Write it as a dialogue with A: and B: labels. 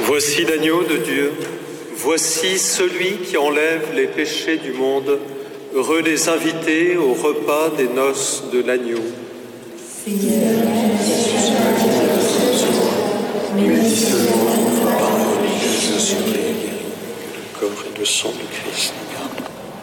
A: Voici l'agneau de Dieu, voici celui qui enlève les péchés du monde. Heureux les invités au repas des noces de l'agneau.
B: Seigneur, mais dis seulement une parole et je serai guéri.
A: Le corps et le sang du Christ.